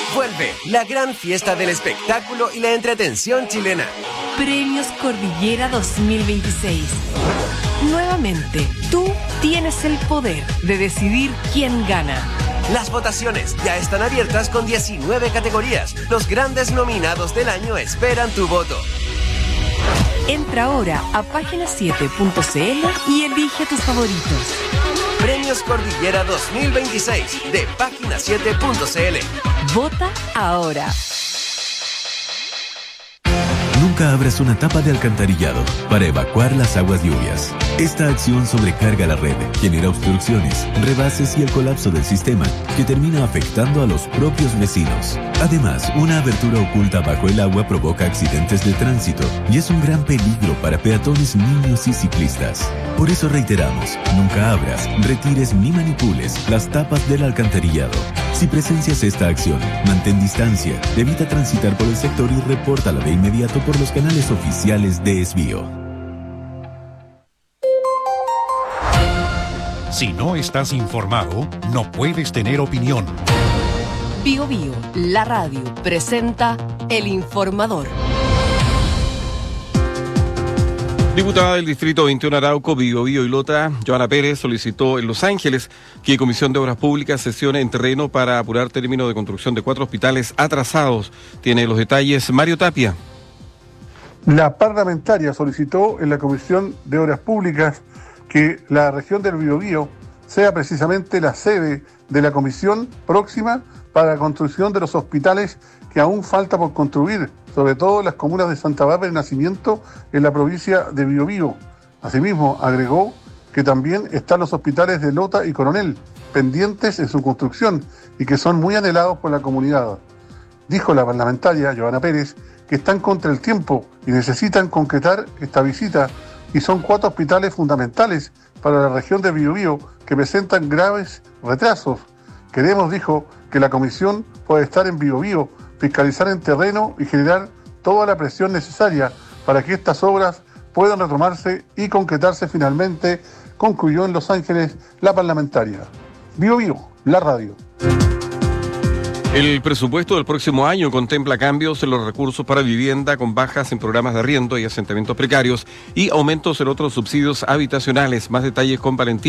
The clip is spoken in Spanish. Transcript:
Vuelve la gran fiesta del espectáculo y la entretención chilena. Premios Cordillera 2026. Nuevamente, tú tienes el poder de decidir quién gana. Las votaciones ya están abiertas con 19 categorías. Los grandes nominados del año esperan tu voto. Entra ahora a página7.cl y elige tus favoritos. Premios Cordillera 2026 de página7.cl. Vota ahora. Nunca abras una tapa de alcantarillado para evacuar las aguas lluvias. Esta acción sobrecarga la red, genera obstrucciones, rebases y el colapso del sistema, que termina afectando a los propios vecinos. Además, una abertura oculta bajo el agua provoca accidentes de tránsito y es un gran peligro para peatones, niños y ciclistas. Por eso reiteramos, nunca abras, retires ni manipules las tapas del alcantarillado. Si presencias esta acción, mantén distancia, evita transitar por el sector y repórtala de inmediato por los canales oficiales de Esbio. Si no estás informado, no puedes tener opinión. Bio Bio, la radio, presenta El Informador. Diputada del Distrito 21 Arauco, Biobío y Lota, Joana Pérez, solicitó en Los Ángeles que Comisión de Obras Públicas sesione en terreno para apurar término de construcción de 4 hospitales atrasados. Tiene los detalles Mario Tapia. La parlamentaria solicitó en la Comisión de Obras Públicas que la región del Biobío sea precisamente la sede de la comisión próxima para la construcción de los hospitales que aún falta por construir, sobre todo en las comunas de Santa Bárbara y Nacimiento en la provincia de Biobío. Asimismo, agregó que también están los hospitales de Lota y Coronel, pendientes en su construcción y que son muy anhelados por la comunidad. Dijo la parlamentaria Joana Pérez que están contra el tiempo y necesitan concretar esta visita, y son 4 hospitales fundamentales para la región de Biobío que presentan graves retrasos. Queremos, dijo, que la comisión pueda estar en Biobío, fiscalizar en terreno y generar toda la presión necesaria para que estas obras puedan retomarse y concretarse finalmente, concluyó en Los Ángeles la parlamentaria. Biobío, la radio. El presupuesto del próximo año contempla cambios en los recursos para vivienda con bajas en programas de arriendo y asentamientos precarios y aumentos en otros subsidios habitacionales. Más detalles con Valentín.